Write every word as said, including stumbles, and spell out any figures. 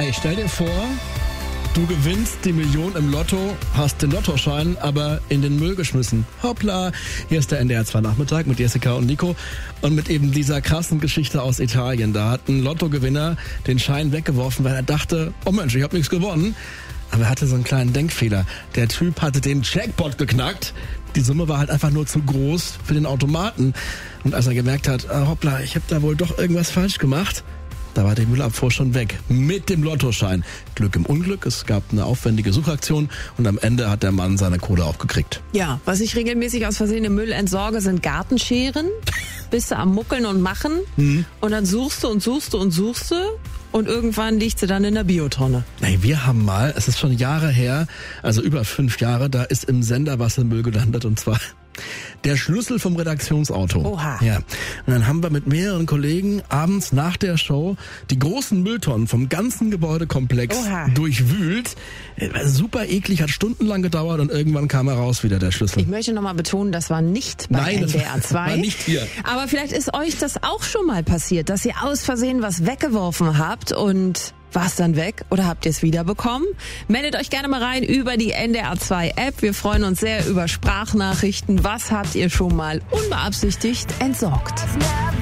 Ey, stell dir vor, du gewinnst die Million im Lotto, hast den Lottoschein aber in den Müll geschmissen. Hoppla, hier ist der N D R zwei Nachmittag mit Jessica und Nico und mit eben dieser krassen Geschichte aus Italien. Da hat ein Lottogewinner den Schein weggeworfen, weil er dachte, oh Mensch, ich habe nichts gewonnen. Aber er hatte so einen kleinen Denkfehler. Der Typ hatte den Jackpot geknackt. Die Summe war halt einfach nur zu groß für den Automaten. Und als er gemerkt hat, ah, hoppla, ich habe da wohl doch irgendwas falsch gemacht, da war die Müllabfuhr schon weg. Mit dem Lottoschein. Glück im Unglück. Es gab eine aufwendige Suchaktion und am Ende hat der Mann seine Kohle auch gekriegt. Ja, was ich regelmäßig aus Versehen im Müll entsorge, sind Gartenscheren. Bist du am Muckeln und Machen. Mhm. Und dann suchst du und suchst du und suchst du. Und irgendwann liegt sie dann in der Biotonne. Hey, wir haben mal, es ist schon Jahre her, also über fünf Jahre, da ist im Sender was im Müll gelandet und zwar der Schlüssel vom Redaktionsauto. Oha. Ja. Und dann haben wir mit mehreren Kollegen abends nach der Show die großen Mülltonnen vom ganzen Gebäudekomplex Oha. durchwühlt. Super eklig, hat stundenlang gedauert und irgendwann kam heraus wieder der Schlüssel. Ich möchte nochmal betonen, das war nicht bei Nein, N D R zwei. War nicht hier. Aber vielleicht ist euch das auch schon mal passiert, dass ihr aus Versehen was weggeworfen habt und war es dann weg oder habt ihr es wiederbekommen? Meldet euch gerne mal rein über die N D R zwei App. Wir freuen uns sehr über Sprachnachrichten. Was habt ihr schon mal unbeabsichtigt entsorgt?